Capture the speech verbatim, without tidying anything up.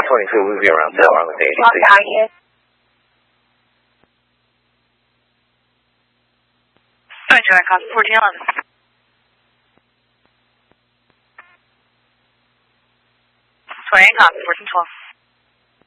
twenty-two, we'll be around four hours eighty. Alright, Joanne, copy fourteen eleven. Twenty-eight, copy fourteen twelve.